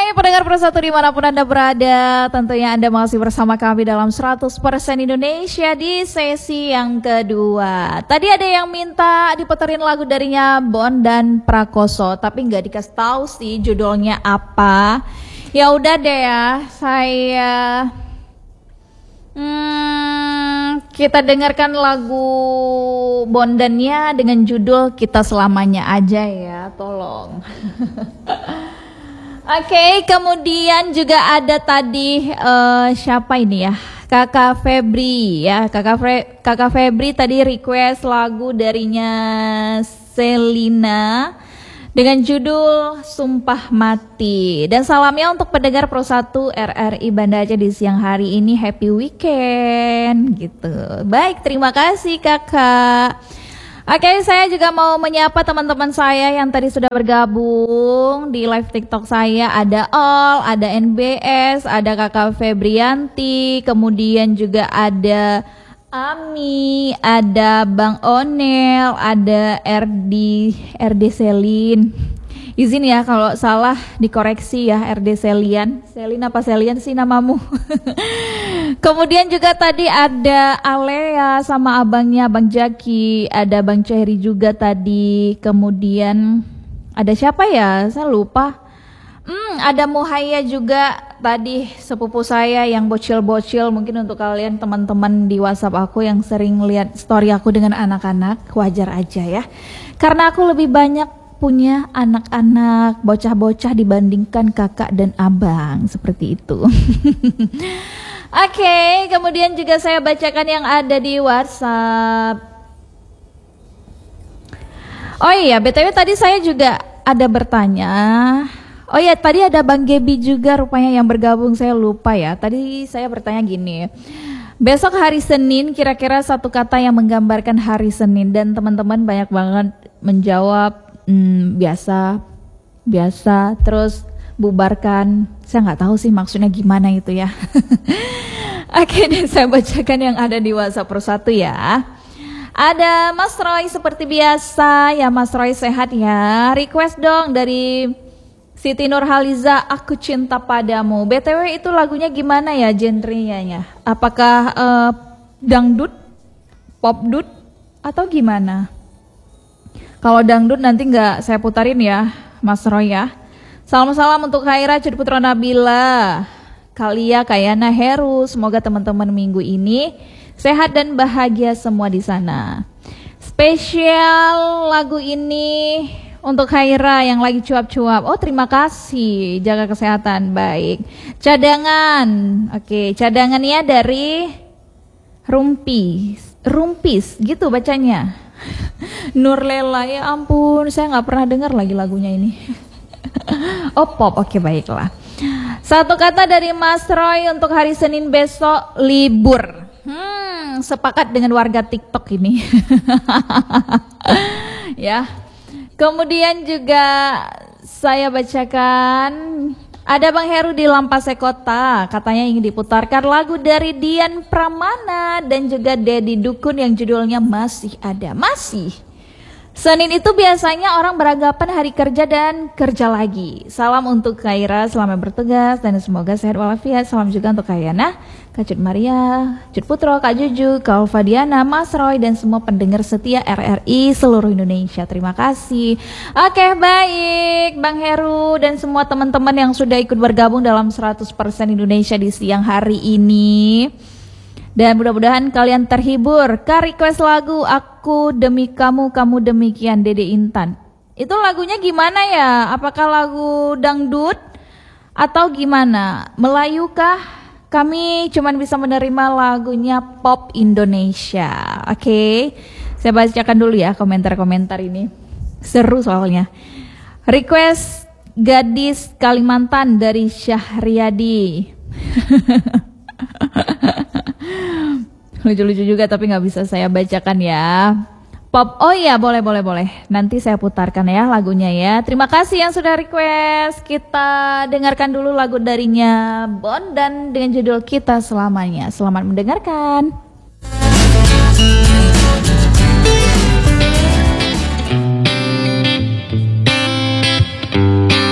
pendengar Persatu dimanapun Anda berada, tentunya Anda masih bersama kami dalam 100% Indonesia di sesi yang kedua. Tadi ada yang minta diputerin lagu darinya Bon dan Prakoso, tapi nggak dikasih tahu sih judulnya apa. Ya udah deh ya, saya kita dengarkan lagu Bondannya dengan judul Kita Selamanya aja ya, tolong. Oke, kemudian juga ada tadi siapa ini ya? Kakak Febri ya, Kakak Febri tadi request lagu darinya Selina dengan judul Sumpah Mati. Dan salamnya untuk pendengar Pro 1 RRI Banda Aceh di siang hari ini, happy weekend gitu. Baik, terima kasih Kakak. Oke, saya juga mau menyapa teman-teman saya yang tadi sudah bergabung di live TikTok saya. Ada All, ada NBS, ada Kakak Febrianti, kemudian juga ada Ami, ada Bang Onel, ada RD Selin. Izin ya kalau salah dikoreksi ya, RD Selian. Selin apa Selian sih namamu? Kemudian juga tadi ada Alea sama abangnya Bang Jaki, ada Bang Cehri juga tadi. Kemudian ada siapa ya? Saya lupa. Ada Muhaya juga tadi, sepupu saya yang bocil-bocil. Mungkin untuk kalian teman-teman di WhatsApp aku yang sering lihat story aku dengan anak-anak, wajar aja ya. Karena aku lebih banyak punya anak-anak, bocah-bocah dibandingkan kakak dan abang, seperti itu. Oke, kemudian juga saya bacakan yang ada di WhatsApp. Oh iya, BTW tadi saya juga ada bertanya. Oh iya, tadi ada Bang Gebi juga rupanya yang bergabung, saya lupa ya. Tadi saya bertanya gini, besok hari Senin kira-kira satu kata yang menggambarkan hari Senin. Dan teman-teman banyak banget menjawab biasa, terus bubarkan. Saya nggak tahu sih maksudnya gimana itu ya. Oke deh, saya bacakan yang ada di WhatsApp Pro 1 ya. Ada Mas Roy seperti biasa ya, Mas Roy sehat ya. Request dong dari Siti Nurhaliza, Aku Cinta Padamu. BTW itu lagunya gimana ya genrenya? Apakah dangdut, popdut, atau gimana? Kalau dangdut nanti nggak saya putarin ya, Mas Roy ya. Salam-salam untuk Khaira, Cud Putra Nabila, Kalia, Kayana, Heru. Semoga teman-teman minggu ini sehat dan bahagia semua di sana. Spesial lagu ini untuk Khaira yang lagi cuap-cuap. Oh, terima kasih. Jaga kesehatan. Baik. Cadangan. Oke, cadangannya dari Rumpis gitu bacanya. Nurlela, ya ampun, saya nggak pernah dengar lagi lagunya ini. Oh, pop. Oke, baiklah. Satu kata dari Mas Roy untuk hari Senin besok libur. Sepakat dengan warga TikTok ini. Ya. Kemudian juga saya bacakan ada Bang Heru di Lampase Kota, katanya ingin diputarkan lagu dari Dian Pramana dan juga Dedi Dukun yang judulnya Masih Ada. Masih. Senin itu biasanya orang beranggapan hari kerja dan kerja lagi. Salam untuk Khaira, selamat bertugas dan semoga sehat walafiat. Salam juga untuk Kayana, Kak Cud Maria, Cud Putro, Kak Juju, Kak Alfadiana, Mas Roy dan semua pendengar setia RRI seluruh Indonesia. Terima kasih. Oke, baik Bang Heru dan semua teman-teman yang sudah ikut bergabung dalam 100% Indonesia di siang hari ini. Dan mudah-mudahan kalian terhibur. Kak request lagu Aku Demi Kamu, Kamu Demikian, Dede Intan. Itu lagunya gimana ya? Apakah lagu dangdut atau gimana? Melayu kah? Kami cuma bisa menerima lagunya pop Indonesia. Oke, saya bacakan dulu ya komentar-komentar ini. Seru soalnya. Request Gadis Kalimantan dari Syahriadi. Lucu-lucu juga tapi nggak bisa saya bacakan ya. Pop, oh iya boleh. Nanti saya putarkan ya lagunya ya. Terima kasih yang sudah request. Kita dengarkan dulu lagu darinya Bon dan dengan judul Kita Selamanya. Selamat mendengarkan.